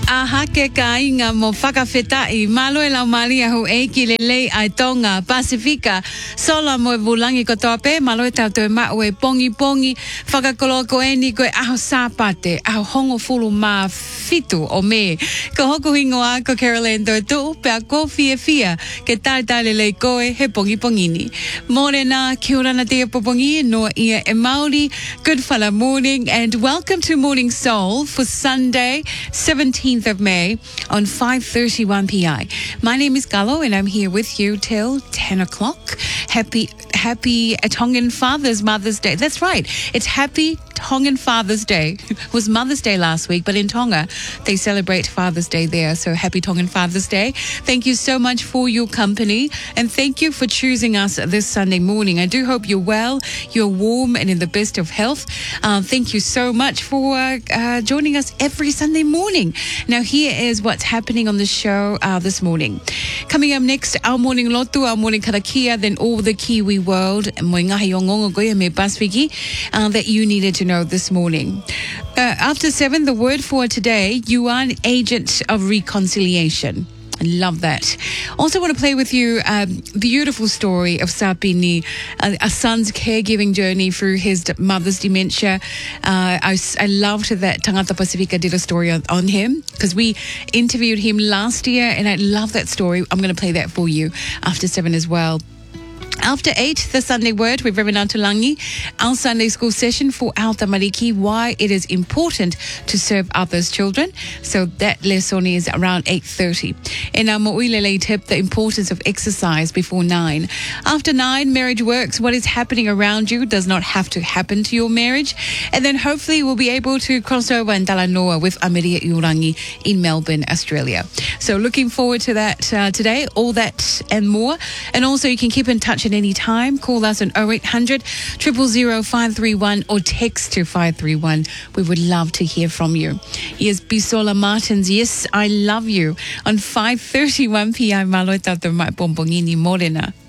Ahake kainga mo whakawhetai malo e lau mali ahu e ki lelei ai tonga Pasifika sola mo e vulangi kotope malo e tau te mao e pongi whakakolo ko e ni koe aho sāpate aho hongo fulu mā fitu o me ko hoku hingo a ko Caroline Dotu pe a ko fia ke tai lelei koe he pongi ni morena ki ora na te popongi no ia e Māori. Good whala morning and welcome to Morning Soul for Sunday 17th of May on 5:31 PI. My name is Gallo and I'm here with you till 10 o'clock. Happy Tongan Mother's Day. That's right. It's Happy Tongan Father's Day. It was Mother's Day last week, but in Tonga, they celebrate Father's Day there. So happy Tongan Father's Day. Thank you so much for your company and thank you for choosing us this Sunday morning. I do hope you're well, you're warm and in the best of health. Thank you so much for joining us every Sunday morning. Now, here is what's happening on the show this morning. Coming up next, our morning lotu, our morning karakia, then all the Kiwi world, mo ngahi o ngongo goia me Pasifiki, that you needed to know this morning. After 7, the word for today, you are an agent of reconciliation. I love that. Also want to play with you a beautiful story of Sapini, a son's caregiving journey through his mother's dementia. I loved that Tangata Pasifika did a story on him because we interviewed him last year and I love that story. I'm going to play that for you after 7 as well. After 8, the Sunday Word with Reverend Antulangi, our Sunday school session for our tamariki, why it is important to serve others' children. So that lesson is around 8:30. In our Mo'ilele tip, the importance of exercise before 9. After 9, marriage works. What is happening around you does not have to happen to your marriage. And then hopefully we'll be able to cross over in Talanoa with Ameria Iurangi in Melbourne, Australia. So looking forward to that today, all that and more. And also you can keep in touch at any time. Call us on 0800 000 531 or text to 531. We would love to hear from you. Yes, Bisola Martins, yes, I love you. On 5:31 PI Malo e tatou mai pompongini morena.